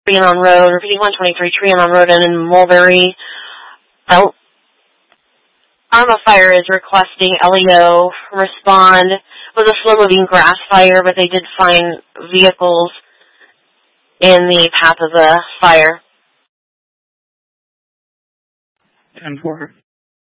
Trianon Road, or 5123 Trianon Road, and in Mulberry. ARMA Fire is requesting LEO respond. It was a slow-moving grass fire, but they did find vehicles in the path of the fire. 10-4.